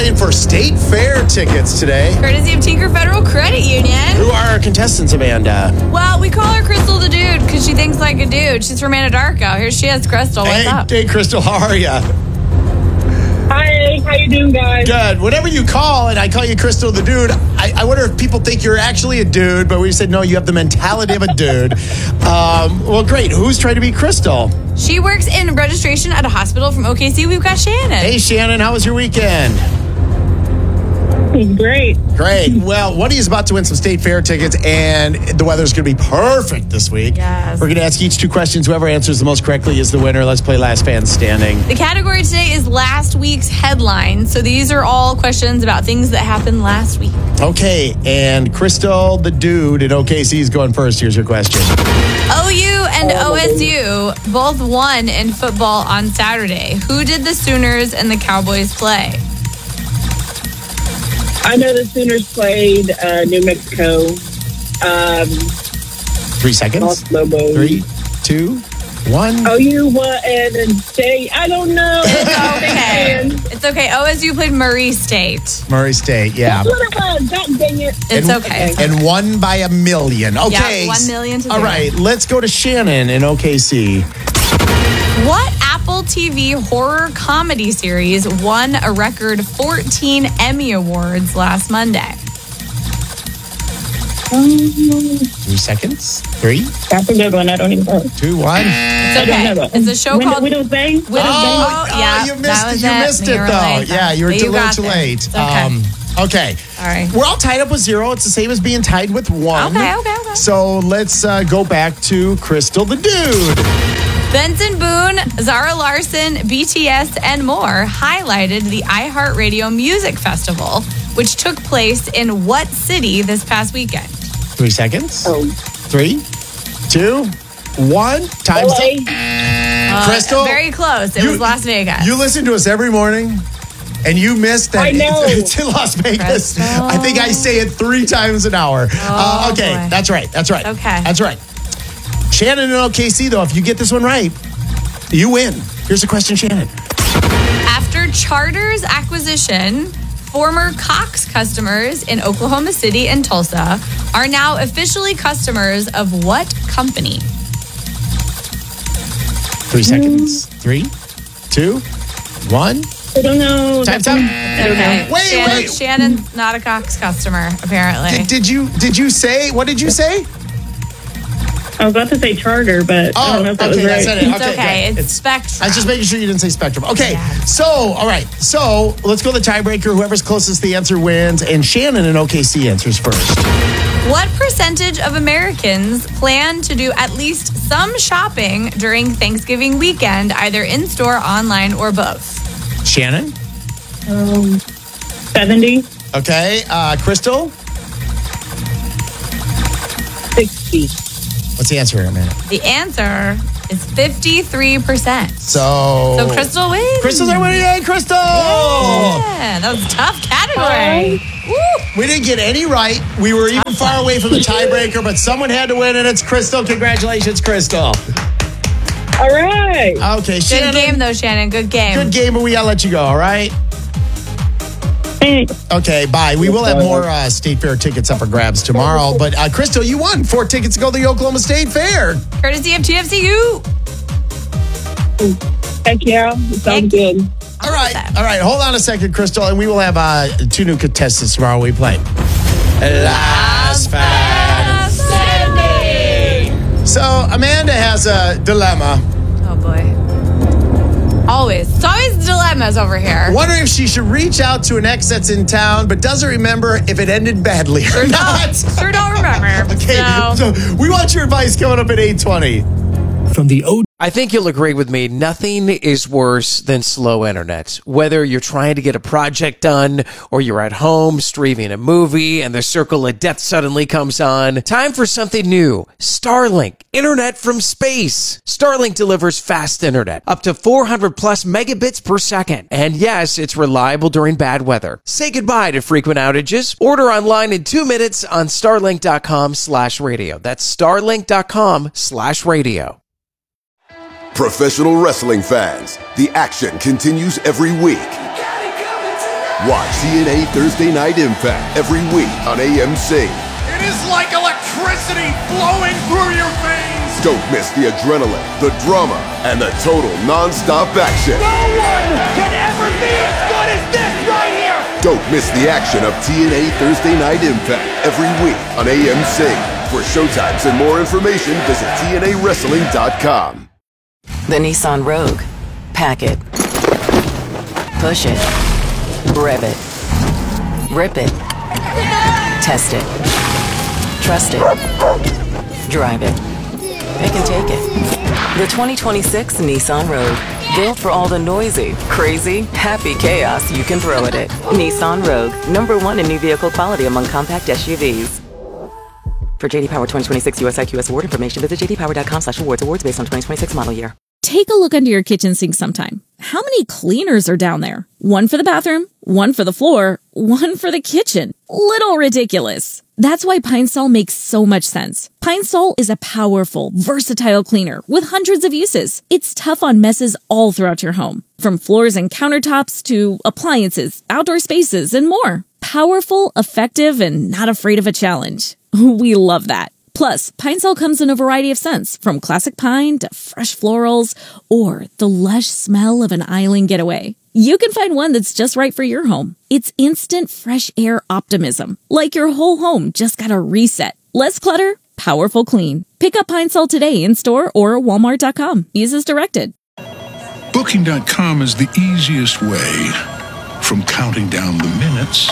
playing for State Fair tickets today. Courtesy of Tinker Federal Credit Union. Who are our contestants, Amanda? Well, we call her Crystal the Dude because she thinks like a dude. She's from Anadarko. Here she is, Crystal. What's up? Hey, Crystal, how are you? Hi, how you doing, guys? Good. Whenever you call and I call you Crystal the Dude, I wonder if people think you're actually a dude, but we said, no, you have the mentality of a dude. Well, great. Who's trying to be Crystal? She works in registration at a hospital from OKC. We've got Shannon. Hey, Shannon, how was your weekend? Great. Great. Well, one of you is about to win some State Fair tickets, and the weather's going to be perfect this week. Yes. We're going to ask each 2 questions. Whoever answers the most correctly is the winner. Let's play Last Man Standing. The category today is last week's headlines. So these are all questions about things that happened last week. Okay, and Crystal, the Dude in OKC is going first. Here's your question. OU and OSU both won in football on Saturday. Who did the Sooners and the Cowboys play? I know the Sooners played New Mexico. 3 seconds. Los Lobos. 3, 2, 1. OU won and State. I don't know. It's okay. OSU played Murray State. Murray State, yeah. That's what it was. God dang it. It's okay. And won by $1 million. Okay. Yeah, $1 million to All 0. right, let's go to Shannon in OKC. What Apple TV horror comedy series won a record 14 Emmy Awards last Monday? 3 seconds. 3, That's a good one. I don't even know. 2, 1. It's I don't know that. It's a show called Widow's Bane? Yeah, you that was missed it, You were though. late, Yeah, you were but a little too there. late. It's okay. Okay. All right. We're all tied up with 0. It's the same as being tied with 1. Okay. So let's go back to Crystal the Dude. Benson Boone, Zara Larson, BTS, and more highlighted the iHeartRadio Music Festival, which took place in what city this past weekend? 3 seconds. 3, 2, 1. Time's up. Crystal, Very close. It was Las Vegas. You listen to us every morning, and you missed that. I know. It's in Las Vegas. Crystal. I think I say it 3 times an hour. Okay, boy. that's right. Okay. That's right. Shannon and OKC, though, if you get this one right, you win. Here's the question, Shannon. After Charter's acquisition, former Cox customers in Oklahoma City and Tulsa are now officially customers of what company? 3 seconds. 3, 2, 1. I don't know. Time's up. Okay. Wait. Shannon's not a Cox customer, apparently. Did you say? What did you say? I was about to say Charter, but I don't know if that was okay, right. I said it. It's Okay, okay. good. It's Spectrum. I was just making sure you didn't say Spectrum. Okay, Yeah. so, all right. So, let's go to the tiebreaker. Whoever's closest to the answer wins. And Shannon in OKC answers first. What percentage of Americans plan to do at least some shopping during Thanksgiving weekend, either in-store, online, or both? Shannon? 70, Okay. Crystal? 60. What's the answer here, Amanda? The answer is 53%. So Crystal wins. Crystal's our winner. Yay, Crystal! Yeah, that was a tough category. Woo. We didn't get any right. We were even far away from the tiebreaker, but someone had to win, and it's Crystal. Congratulations, Crystal. All right. Okay, Good Shannon. game, though, Shannon. Good game. Good game, but we gotta let you go, all right? Thanks. Okay, bye. We will have more State Fair tickets up for grabs tomorrow. But Crystal, you won 4 tickets to go to the Oklahoma State Fair. Courtesy of TFCU. Heck yeah. It sounds good. All right. Hold on a second, Crystal, and we will have 2 new contestants tomorrow. We play Last Man Standing. So Amanda has a dilemma. Oh, boy. Always. It's always dilemmas over here. Wondering if she should reach out to an ex that's in town, but doesn't remember if it ended badly or not. Sure don't remember. Okay, so we want your advice coming up at 8:20. From the I think you'll agree with me. Nothing is worse than slow internet. Whether you're trying to get a project done or you're at home streaming a movie and the circle of death suddenly comes on. Time for something new. Starlink. Internet from space. Starlink delivers fast internet. Up to 400 plus megabits per second. And yes, it's reliable during bad weather. Say goodbye to frequent outages. Order online in 2 minutes on starlink.com/radio. That's starlink.com/radio. Professional wrestling fans, the action continues every week. Watch TNA Thursday Night Impact every week on AMC. It is like electricity flowing through your veins. Don't miss the adrenaline, the drama, and the total non-stop action. No one can ever be as good as this right here. Don't miss the action of TNA Thursday Night Impact every week on AMC. For showtimes and more information, visit TNAWrestling.com. The Nissan Rogue. Pack it. Push it. Rev it. Rip it. Test it. Trust it. Drive it. Pick and take it. The 2026 Nissan Rogue. Built for all the noisy, crazy, happy chaos you can throw at it. Nissan Rogue. #1 in new vehicle quality among compact SUVs. For JD Power 2026 US IQS award information, visit jdpower.com/awards. Awards based on 2026 model year. Take a look under your kitchen sink sometime. How many cleaners are down there? One for the bathroom, one for the floor, one for the kitchen. Little ridiculous. That's why Pine Sol makes so much sense. Pine Sol is a powerful, versatile cleaner with hundreds of uses. It's tough on messes all throughout your home, from floors and countertops to appliances, outdoor spaces, and more. Powerful, effective, and not afraid of a challenge. We love that. Plus, Pine Sol comes in a variety of scents, from classic pine to fresh florals or the lush smell of an island getaway. You can find one that's just right for your home. It's instant fresh air optimism, like your whole home just got a reset. Less clutter, powerful clean. Pick up Pine Sol today in store or walmart.com. Use as directed. Booking.com is the easiest way from counting down the minutes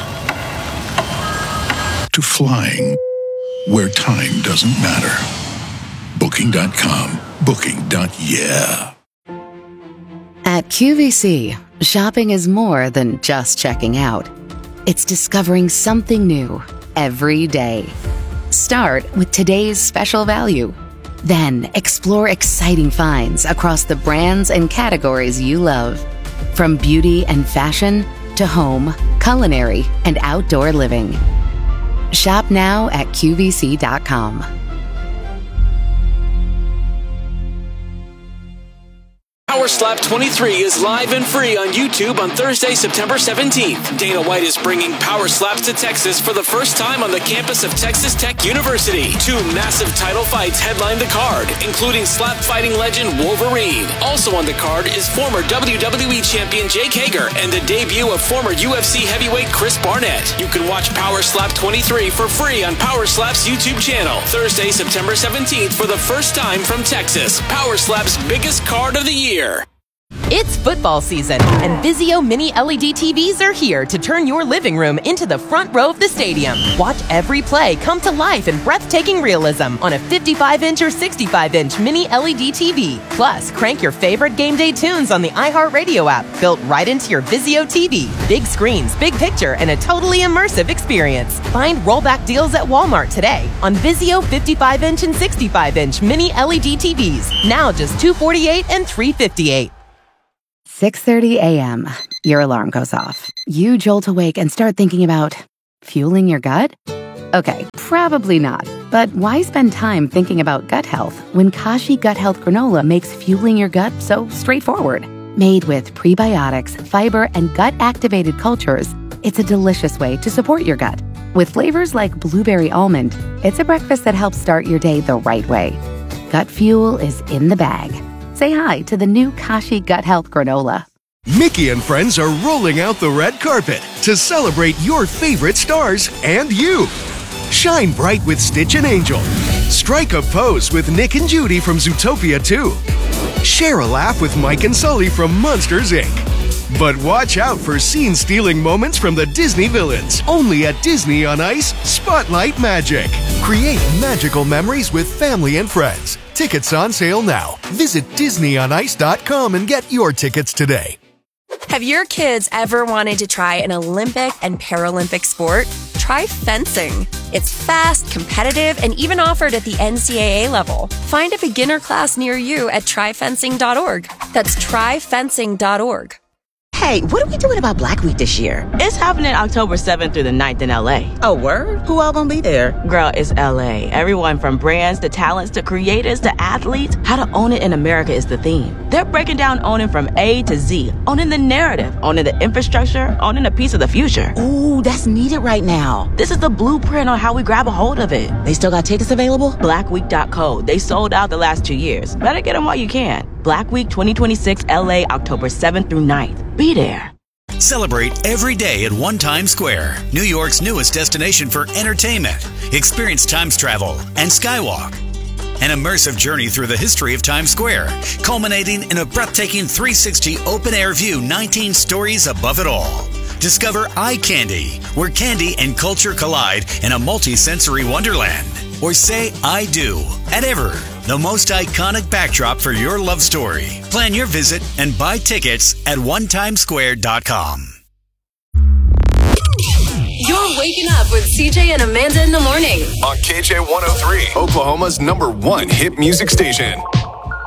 to flying where time doesn't matter. Booking.com. Booking.yeah. At QVC, shopping is more than just checking out. It's discovering something new every day. Start with today's special value. Then explore exciting finds across the brands and categories you love. From beauty and fashion to home, culinary, and outdoor living. Shop now at QVC.com. Power Slap 23 is live and free on YouTube on Thursday, September 17th. Dana White is bringing Power Slaps to Texas for the first time on the campus of Texas Tech University. 2 massive title fights headline the card, including slap fighting legend Wolverine. Also on the card is former WWE champion Jake Hager and the debut of former UFC heavyweight Chris Barnett. You can watch Power Slap 23 for free on Power Slap's YouTube channel. Thursday, September 17th for the first time from Texas. Power Slap's biggest card of the year. It's football season, and Vizio Mini LED TVs are here to turn your living room into the front row of the stadium. Watch every play come to life in breathtaking realism on a 55-inch or 65-inch Mini LED TV. Plus, crank your favorite game day tunes on the iHeartRadio app, built right into your Vizio TV. Big screens, big picture, and a totally immersive experience. Find rollback deals at Walmart today on Vizio 55-inch and 65-inch Mini LED TVs. Now just $248 and $358. 6:30 a.m. Your alarm goes off. You jolt awake and start thinking about fueling your gut? Okay, probably not. But why spend time thinking about gut health when Kashi Gut Health Granola makes fueling your gut so straightforward? Made with prebiotics, fiber, and gut-activated cultures, it's a delicious way to support your gut. With flavors like blueberry almond, it's a breakfast that helps start your day the right way. Gut fuel is in the bag. Say hi to the new Kashi Gut Health Granola. Mickey and friends are rolling out the red carpet to celebrate your favorite stars and you. Shine bright with Stitch and Angel. Strike a pose with Nick and Judy from Zootopia 2. Share a laugh with Mike and Sully from Monsters, Inc. But watch out for scene-stealing moments from the Disney villains. Only at Disney on Ice Spotlight Magic. Create magical memories with family and friends. Tickets on sale now. Visit DisneyOnIce.com and get your tickets today. Have your kids ever wanted to try an Olympic and Paralympic sport? Try fencing. It's fast, competitive, and even offered at the NCAA level. Find a beginner class near you at tryfencing.org. That's tryfencing.org. Hey, Hey, what are we doing about Black Week this year? It's happening October 7th through the 9th in LA. Oh, word? Who all gonna be there? Girl, it's LA. Everyone from brands to talents to creators to athletes. How to own it in America is the theme. They're breaking down owning from A to Z, owning the narrative, owning the infrastructure, owning a piece of the future. Ooh, that's needed right now. This is the blueprint on how we grab a hold of it. They still got tickets available? Blackweek.co. They sold out the last 2 years. Better get them while you can. Black Week 2026 LA, October 7th through 9th. Be there. Celebrate every day at One Times Square, New York's newest destination for entertainment. Experience Times travel and Skywalk. An immersive journey through the history of Times Square, culminating in a breathtaking 360 open-air view 19 stories above it all. Discover Eye Candy, where candy and culture collide in a multi-sensory wonderland. Or say I do at Ever, the most iconic backdrop for your love story. Plan your visit and buy tickets at onetimesquare.com. You're waking up with CJ and Amanda in the morning on KJ 103, Oklahoma's #1 hit music station.